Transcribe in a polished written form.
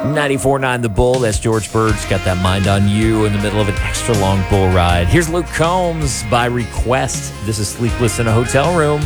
94.9 The Bull. That's George Bird's got that mind on you in the middle of an extra long bull ride. Here's Luke Combs by request. This is Sleepless in a Hotel Room.